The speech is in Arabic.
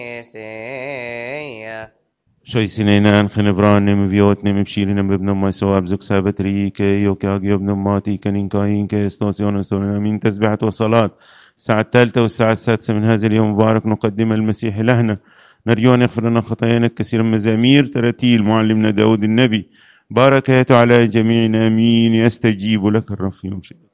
شوي سنينان خنبران نم بيوت نم بشيرين بابن ما يسوى بزوك سابت ريك يوكاغي ابن ماتي كنين كاين كاستوسيون سونامين تسبحة وصلاة الساعة الثالثة والساعة السادسة من هذا اليوم المبارك نقدم المسيح لهنا نرجو أن يغفر لنا خطايانا كثير من مزامير تراتيل معلمنا داود النبي بركاته على جميعنا آمين يستجيب لك الرب في يوم شديد.